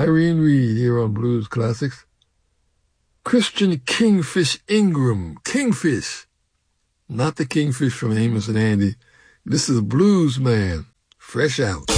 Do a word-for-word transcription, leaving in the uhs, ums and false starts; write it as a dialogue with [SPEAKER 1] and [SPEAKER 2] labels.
[SPEAKER 1] Irene Reed here on Blues Classics. Christian Kingfish Ingram, Kingfish, not the Kingfish from Amos and Andy. This is Blues Man, fresh out.